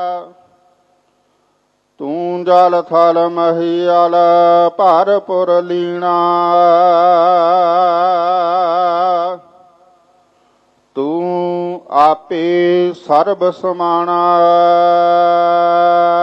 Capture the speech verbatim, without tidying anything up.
ਤੂੰ ਜਲ ਥਲ ਮਹੀਅਲ ਭਰਪੁਰ ਲੀਣਾ। ਤੂੰ ਆਪੇ ਸਰਬ ਸਮਾਣਾ।